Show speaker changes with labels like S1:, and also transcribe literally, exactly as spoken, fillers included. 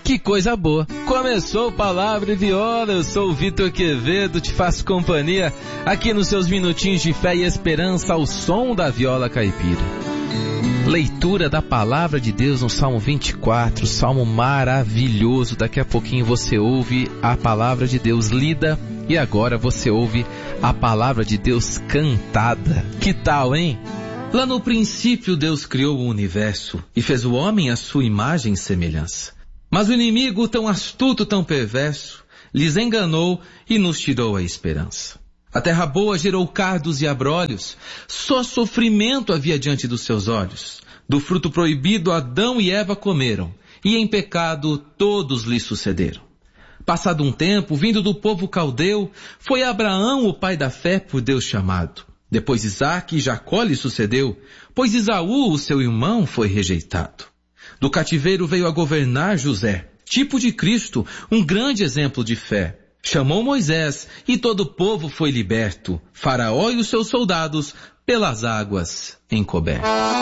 S1: Que coisa boa! Começou Palavra e Viola, eu sou o Vitor Quevedo, te faço companhia aqui nos seus minutinhos de fé e esperança ao som da viola caipira. Leitura da Palavra de Deus no Salmo vinte e quatro, salmo maravilhoso. Daqui a pouquinho você ouve a Palavra de Deus lida e agora você ouve a Palavra de Deus cantada. Que tal, hein? Lá no princípio Deus criou o universo e fez o homem à sua imagem e semelhança. Mas o inimigo, tão astuto, tão perverso, lhes enganou e nos tirou a esperança. A terra boa gerou cardos e abrolhos, só sofrimento havia diante dos seus olhos. Do fruto proibido Adão e Eva comeram, e em pecado todos lhes sucederam. Passado um tempo, vindo do povo caldeu, foi Abraão o pai da fé por Deus chamado. Depois Isaque e Jacó lhe sucedeu, pois Esaú, o seu irmão, foi rejeitado. Do cativeiro veio a governar José, tipo de Cristo, um grande exemplo de fé. Chamou Moisés e todo o povo foi liberto, Faraó e os seus soldados pelas águas encobertos.